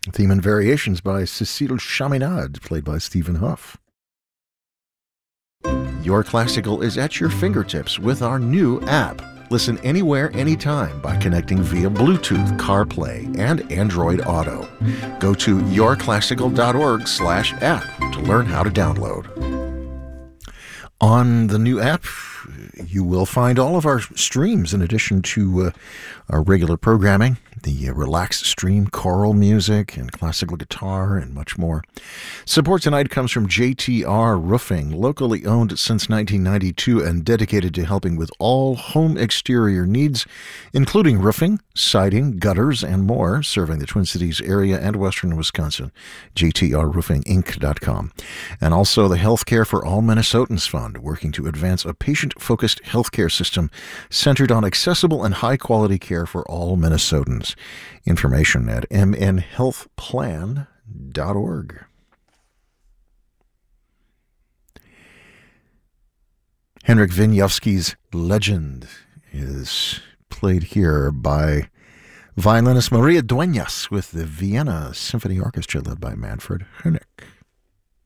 Theme and variations by Cécile Chaminade, played by Stephen Huff. Your Classical is at your fingertips with our new app. Listen anywhere, anytime by connecting via Bluetooth, CarPlay, and Android Auto. Go to yourclassical.org/app to learn how to download. On the new app, you will find all of our streams in addition to our regular programming, the relaxed stream, choral music, and classical guitar, and much more. Support tonight comes from JTR Roofing, locally owned since 1992 and dedicated to helping with all home exterior needs, including roofing, siding, gutters, and more, serving the Twin Cities area and western Wisconsin. JTRRoofingInc.com. And also the Healthcare for All Minnesotans Fund, working to advance a patient-focused healthcare system centered on accessible and high-quality care for all Minnesotans. Information at mnhealthplan.org. Henryk Wieniawski's Legend is played here by violinist Maria Dueñas with the Vienna Symphony Orchestra led by Manfred Honeck.